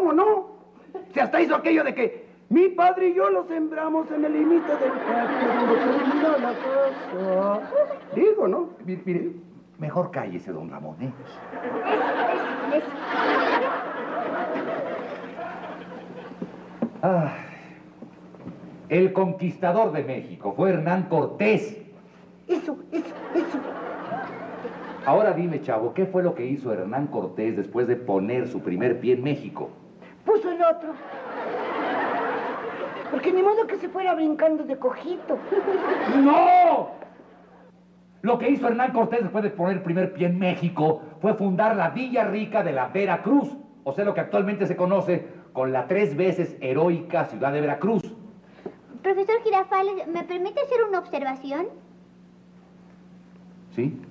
¿cómo no? Se hasta hizo aquello de que mi padre y yo lo sembramos en el límite del patio donde termina la casa. Digo, ¿no? Mire, mejor cállese, don Ramón, ¿eh? Eso. Ah, el conquistador de México fue Hernán Cortés. Eso. Ahora dime, chavo, ¿qué fue lo que hizo Hernán Cortés después de poner su primer pie en México? Puso el otro. Porque ni modo que se fuera brincando de cojito. ¡No! Lo que hizo Hernán Cortés después de poner el primer pie en México fue fundar la Villa Rica de la Veracruz, o sea, lo que actualmente se conoce con la 3 veces heroica ciudad de Veracruz. Profesor Girafales, ¿me permite hacer una observación? ¿Sí?